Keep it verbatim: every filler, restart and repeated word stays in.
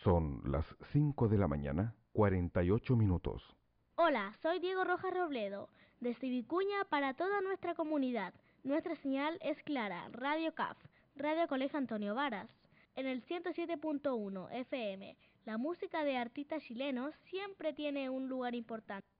Son las cinco de la mañana, cuarenta y ocho minutos. Hola, soy Diego Rojas Robledo, desde Vicuña para toda nuestra comunidad. Nuestra señal es clara, Radio C A F, Radio Colegio Antonio Varas. En el ciento siete punto uno F M, la música de artistas chilenos siempre tiene un lugar importante.